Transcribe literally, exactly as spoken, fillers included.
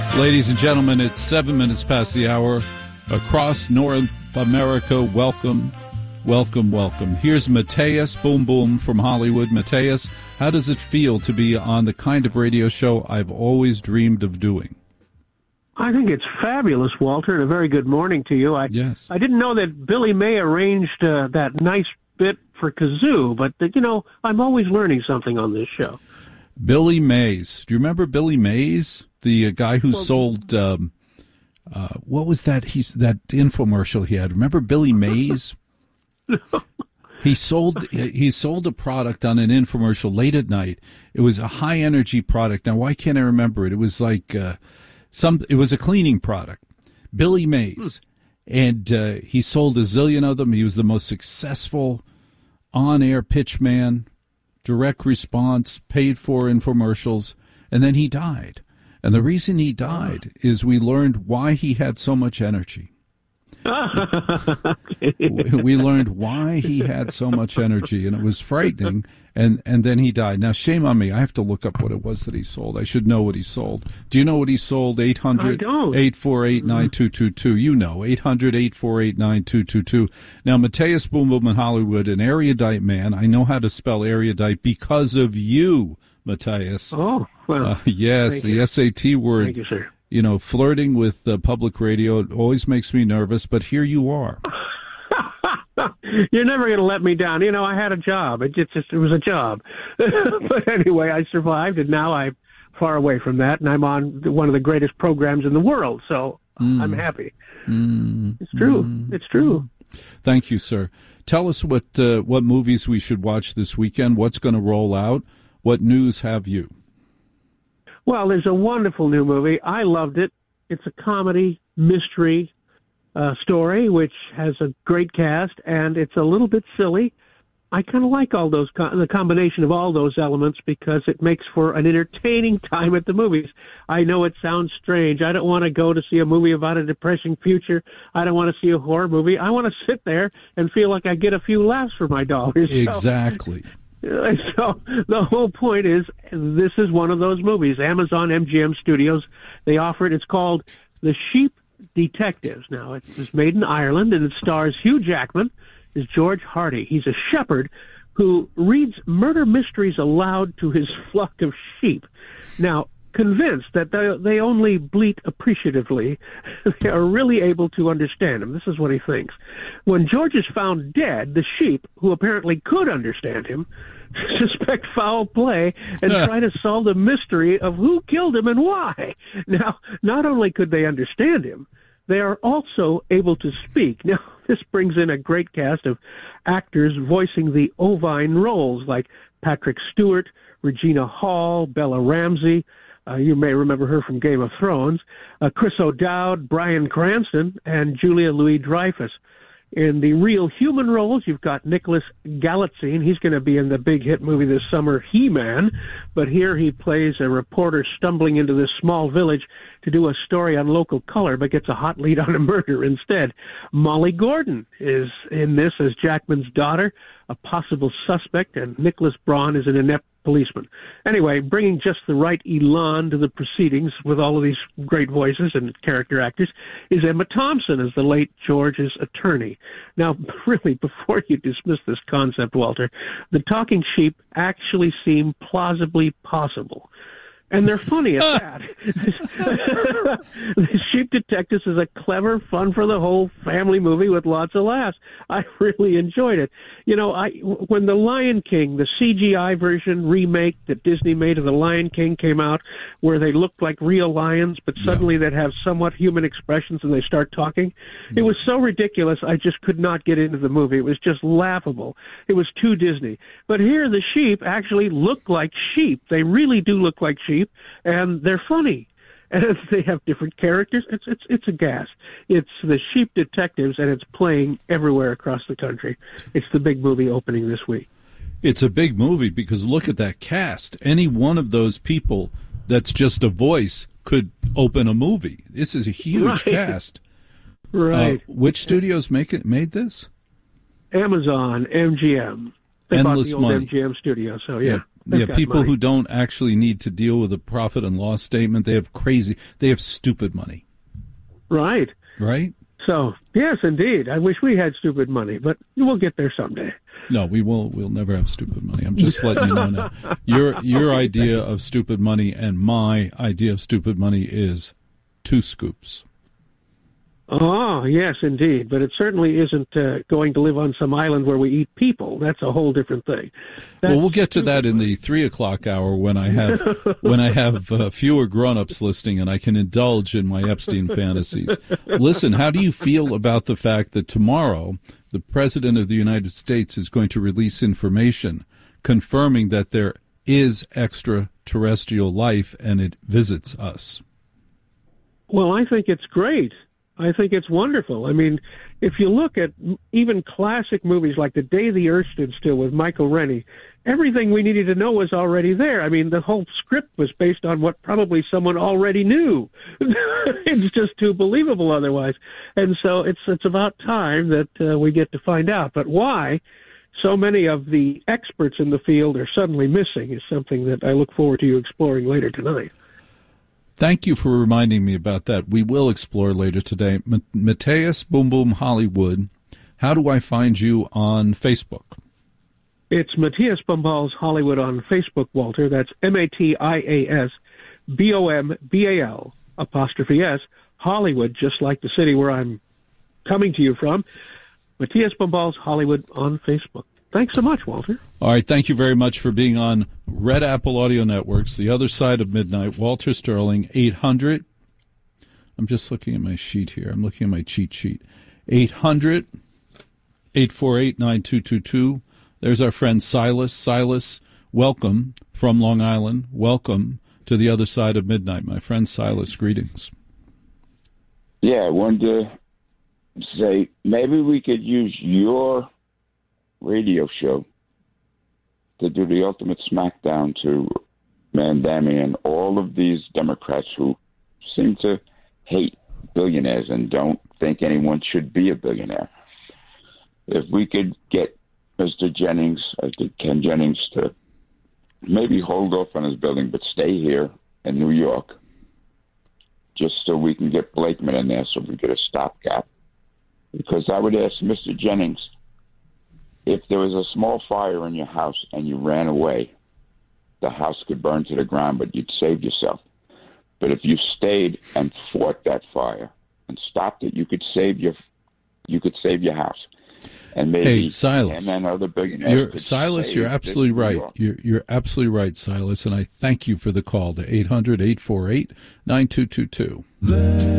Ladies and gentlemen, it's seven minutes past the hour. Across North America, welcome, welcome, welcome. Here's Mateus Boom Boom from Hollywood. Mateus, how does it feel to be on the kind of radio show I've always dreamed of doing? I think it's fabulous, Walter, and a very good morning to you. I, yes. I didn't know that Billy May arranged uh, that nice bit for kazoo, but, uh, you know, I'm always learning something on this show. Billy Mays. Do you remember Billy Mays, the uh, guy who well, sold, um, uh, what was that? He's that infomercial he had. Remember Billy Mays? No. He sold he sold a product on an infomercial late at night. It was a high energy product. Now, why can't I remember it? It was like uh, some. It was a cleaning product. Billy Mays, hmm. and uh, he sold a zillion of them. He was the most successful on-air pitch man. Direct response, paid for infomercials, and then he died. And the reason he died is we learned why he had so much energy. We learned why he had so much energy, and it was frightening, and, and then he died. Now, shame on me. I have to look up what it was that he sold. I should know what he sold. Do you know what he sold? eight hundred, eight four eight, nine two two two. You know, eight hundred, eight four eight, nine two two two. Now, Mateus Boom Boom in Hollywood, an erudite man. I know how to spell erudite because of you, Mateus. Oh, well. Uh, yes, the you. S A T word. Thank you, sir. You know, flirting with uh, public radio, it always makes me nervous, but here you are. You're never going to let me down. You know, I had a job. It just, it was a job. But anyway, I survived, and now I'm far away from that, and I'm on one of the greatest programs in the world, so mm. I'm happy. Mm. It's true. Mm. It's true. Thank you, sir. Tell us what uh, what movies we should watch this weekend, what's going to roll out, what news have you? Well, there's a wonderful new movie. I loved it. It's a comedy, mystery uh, story, which has a great cast, and it's a little bit silly. I kind of like all those, the combination of all those elements, because it makes for an entertaining time at the movies. I know it sounds strange. I don't want to go to see a movie about a depressing future. I don't want to see a horror movie. I want to sit there and feel like I get a few laughs for my dollars. Exactly. So, So the whole point is, this is one of those movies. Amazon M G M Studios, they offer it. It's called The Sheep Detectives. Now, it was made in Ireland, and it stars Hugh Jackman as George Hardy. He's a shepherd who reads murder mysteries aloud to his flock of sheep. Now, convinced that they, they only bleat appreciatively, they are really able to understand him. This is what he thinks. When George is found dead, the sheep, who apparently could understand him, suspect foul play and try to solve the mystery of who killed him and why. Now, not only could they understand him, they are also able to speak. Now, this brings in a great cast of actors voicing the ovine roles, like Patrick Stewart, Regina Hall, Bella Ramsey. Uh, you may remember her from Game of Thrones, uh, Chris O'Dowd, Bryan Cranston, and Julia Louis-Dreyfus. In the real human roles, you've got Nicholas Galitzine. He's going to be in the big hit movie this summer, He-Man, but here he plays a reporter stumbling into this small village to do a story on local color, but gets a hot lead on a murder instead. Molly Gordon is in this as Jackman's daughter, a possible suspect, and Nicholas Braun is an inept policeman. Anyway, bringing just the right elan to the proceedings with all of these great voices and character actors is Emma Thompson as the late George's attorney. Now, really, before you dismiss this concept, Walter, the talking sheep actually seem plausibly possible. And they're funny at that. The Sheep Detectives is a clever, fun for the whole family movie with lots of laughs. I really enjoyed it. You know, I when The Lion King, the C G I version remake that Disney made of The Lion King came out, where they looked like real lions, but suddenly yeah. they'd have somewhat human expressions and they start talking. Yeah. It was so ridiculous, I just could not get into the movie. It was just laughable. It was too Disney. But here, the sheep actually look like sheep. They really do look like sheep. And they're funny, and they have different characters. It's it's it's a gas. It's the Sheep Detectives, and it's playing everywhere across the country. It's the big movie opening this week. It's a big movie because look at that cast. Any one of those people that's just a voice could open a movie. This is a huge right. cast. Right. Uh, which studios make it made this? Amazon, M G M. They Endless bought the old money. M G M studio, so yeah. yeah. They've yeah, got people money. who don't actually need to deal with a profit and loss statement, they have crazy, they have stupid money. Right. Right? So, yes, indeed. I wish we had stupid money, but we'll get there someday. No, we will. We'll never have stupid money. I'm just letting you know now. Your your idea of stupid money and my idea of stupid money is two scoops. Oh, yes, indeed. But it certainly isn't uh, going to live on some island where we eat people. That's a whole different thing. That's well, we'll get to that in the three o'clock hour when I have when I have uh, fewer grown-ups listening and I can indulge in my Epstein fantasies. Listen, how do you feel about the fact that tomorrow the President of the United States is going to release information confirming that there is extraterrestrial life and it visits us? Well, I think it's great. I think it's wonderful. I mean, if you look at even classic movies like The Day the Earth Stood Still with Michael Rennie, everything we needed to know was already there. I mean, the whole script was based on what probably someone already knew. It's just too believable otherwise. And so it's it's about time that uh, we get to find out. But why so many of the experts in the field are suddenly missing is something that I look forward to you exploring later tonight. Thank you for reminding me about that. We will explore later today. M- Matthias Boom Boom Hollywood, how do I find you on Facebook? It's Matthias Bombals Hollywood on Facebook, Walter. That's M A T I A S B O M B A L apostrophe S, Hollywood, just like the city where I'm coming to you from. Matthias Bombals Hollywood on Facebook. Thanks so much, Walter. All right, thank you very much for being on Red Apple Audio Networks, The Other Side of Midnight. Walter Sterling, eight hundred. I'm just looking at my sheet here. I'm looking at my cheat sheet. eight hundred, eight four eight, nine two two two. There's our friend Silas. Silas, welcome from Long Island. Welcome to The Other Side of Midnight. My friend Silas, greetings. Yeah, I wanted to say maybe we could use your radio show to do the ultimate smackdown to Mandami and all of these Democrats who seem to hate billionaires and don't think anyone should be a billionaire. If we could get Mister Jennings, I think Ken Jennings, to maybe hold off on his building but stay here in New York just so we can get Blakeman in there so we get a stopgap. Because I would ask Mister Jennings, if there was a small fire in your house and you ran away, the house could burn to the ground, but you'd save yourself. But if you stayed and fought that fire and stopped it, you could save your you could save your house. And maybe hey, Silas, and other billionaires you're, Silas, you're absolutely right. You're you're absolutely right, Silas, and I thank you for the call to eight hundred, eight four eight, nine two two two.